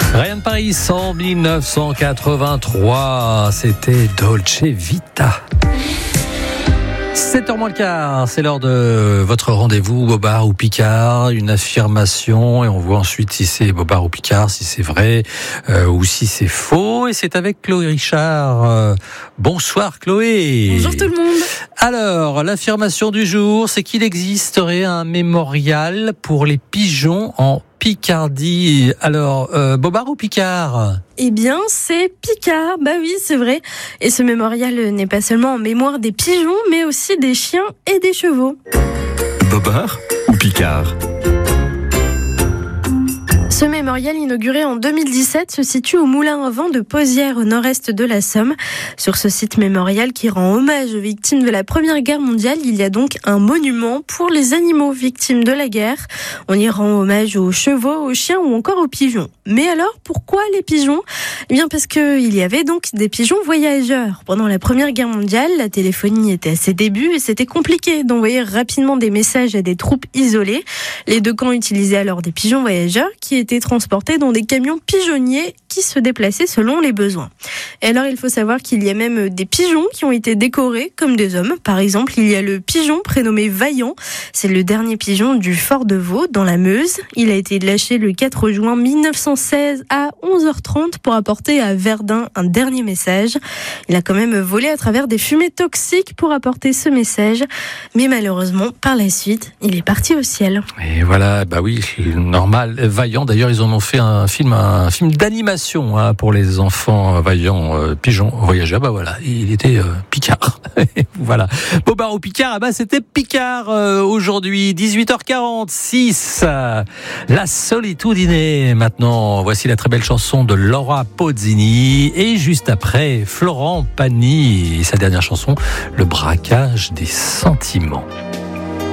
Ryan Paris en 1983, c'était Dolce Vita. 7h moins le quart, c'est l'heure de votre rendez-vous Bobard ou Picard, une affirmation et on voit ensuite si c'est Bobard ou Picard, si c'est vrai ou si c'est faux. Et c'est avec Chloé Richard. Bonsoir Chloé. Bonjour tout le monde. Alors, l'affirmation du jour, c'est qu'il existerait un mémorial pour les pigeons en Picardie. Alors, Bobard ou Picard ? Eh bien, c'est Picard. Bah oui, c'est vrai. Et ce mémorial n'est pas seulement en mémoire des pigeons, mais aussi des chiens et des chevaux. Bobard ou Picard ? Ce mémorial, inauguré en 2017, se situe au Moulin à Vent de Pozières, au nord-est de la Somme. Sur ce site mémorial qui rend hommage aux victimes de la Première Guerre mondiale, il y a donc un monument pour les animaux victimes de la guerre. On y rend hommage aux chevaux, aux chiens ou encore aux pigeons. Mais alors, pourquoi les pigeons ? Eh bien, parce qu'il y avait donc des pigeons voyageurs. Pendant la Première Guerre mondiale, la téléphonie était à ses débuts et c'était compliqué d'envoyer rapidement des messages à des troupes isolées. Les deux camps utilisaient alors des pigeons voyageurs qui étaient transportés dans des camions pigeonniers qui se déplaçaient selon les besoins. Et alors, il faut savoir qu'il y a même des pigeons qui ont été décorés comme des hommes. Par exemple, il y a le pigeon prénommé Vaillant. C'est le dernier pigeon du Fort de Vaux, dans la Meuse. Il a été lâché le 4 juin 1916 à 11h30 pour apporter à Verdun un dernier message. Il a quand même volé à travers des fumées toxiques pour apporter ce message. Mais malheureusement, par la suite, il est parti au ciel. Et voilà, bah oui, c'est normal. Vaillant, d'ailleurs, ils en ont fait un film d'animation pour les enfants. Vaillant, pigeon voyageur. Bah voilà, il était Picard. Voilà. Bobard ou Picard, c'était Picard aujourd'hui, 18h46. La solitudine. Maintenant, voici la très belle chanson de Laura Pausini et juste après Florent Pagny et sa dernière chanson, Le braquage des sentiments.